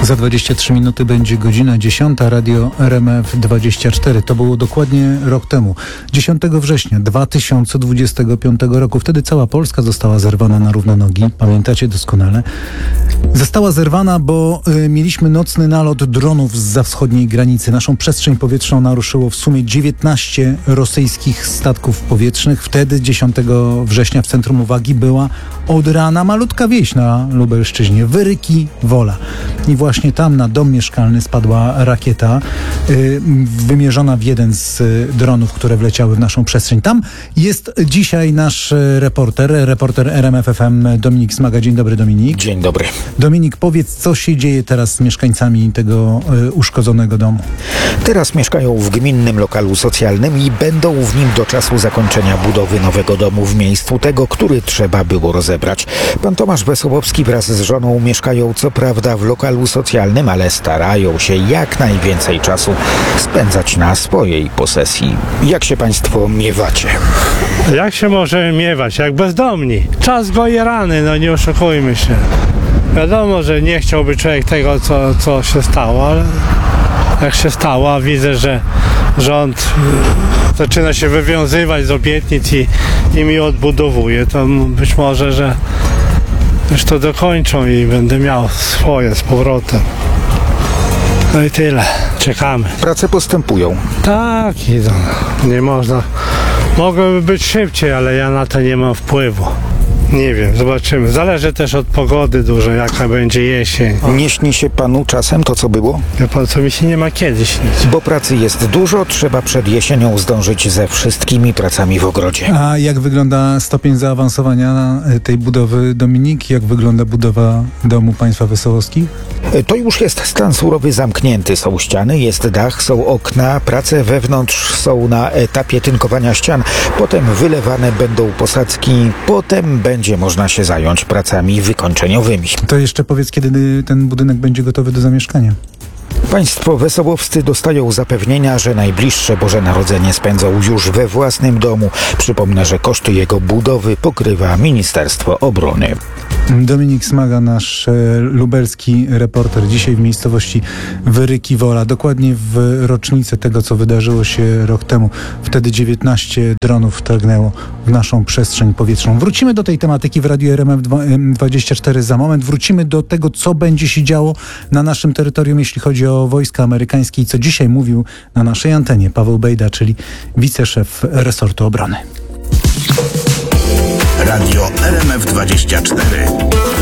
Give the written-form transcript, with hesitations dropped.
Za 23 minuty będzie godzina 10. Radio RMF24. To było dokładnie rok temu. 10 września 2025 roku. Wtedy cała Polska została zerwana na równe nogi. Pamiętacie doskonale. Została zerwana, bo mieliśmy nocny nalot dronów zza wschodniej granicy. Naszą przestrzeń powietrzną naruszyło w sumie 19 rosyjskich statków powietrznych. Wtedy 10 września w centrum uwagi była od rana malutka wieś na Lubelszczyźnie. Wyryki Wola. I właśnie tam na dom mieszkalny spadła rakieta wymierzona w jeden z dronów, które wleciały w naszą przestrzeń. Tam jest dzisiaj nasz reporter RMF FM Dominik Smaga. Dzień dobry, Dominik. Dzień dobry. Dominik, powiedz, co się dzieje teraz z mieszkańcami tego uszkodzonego domu? Teraz mieszkają w gminnym lokalu socjalnym i będą w nim do czasu zakończenia budowy nowego domu w miejscu tego, który trzeba było rozebrać. Pan Tomasz Wesołowski wraz z żoną mieszkają co prawda w lokalu socjalnym, ale starają się jak najwięcej czasu spędzać na swojej posesji. Jak się państwo miewacie? Jak się możemy miewać? Jak bezdomni. Czas goje rany, no nie oszukujmy się. Wiadomo, że nie chciałby człowiek tego, co się stało, ale jak się stało, a widzę, że rząd zaczyna się wywiązywać z obietnic i mi odbudowuje, to być może, że już to dokończą i będę miał swoje z powrotem. No i tyle. Czekamy. Prace postępują. Tak, idą. Nie można. Mogłoby być szybciej, ale ja na to nie mam wpływu. Nie wiem, zobaczymy. Zależy też od pogody dużo, jaka będzie jesień. Nie śni się panu czasem to, co było? Wie pan co, mi się nie ma kiedy śnić. Bo pracy jest dużo, trzeba przed jesienią zdążyć ze wszystkimi pracami w ogrodzie. A jak wygląda stopień zaawansowania tej budowy, Dominik? Jak wygląda budowa domu państwa Wesołowskich? To już jest stan surowy zamknięty. Są ściany, jest dach, są okna, prace wewnątrz są na etapie tynkowania ścian. Potem wylewane będą posadzki, potem będzie można się zająć pracami wykończeniowymi. To jeszcze powiedz, kiedy ten budynek będzie gotowy do zamieszkania. Państwo wesołowscy dostają zapewnienia, że najbliższe Boże Narodzenie spędzą już we własnym domu. Przypomnę, że koszty jego budowy pokrywa Ministerstwo Obrony. Dominik Smaga, nasz lubelski reporter, dzisiaj w miejscowości Wyryki Wola, dokładnie w rocznicę tego, co wydarzyło się rok temu. Wtedy 19 dronów wtargnęło w naszą przestrzeń powietrzną. Wrócimy do tej tematyki w Radiu RMF24 za moment. Wrócimy do tego, co będzie się działo na naszym terytorium, jeśli chodzi o wojska amerykańskie i co dzisiaj mówił na naszej antenie Paweł Bejda, czyli wiceszef resortu obrony. Radio RMF24.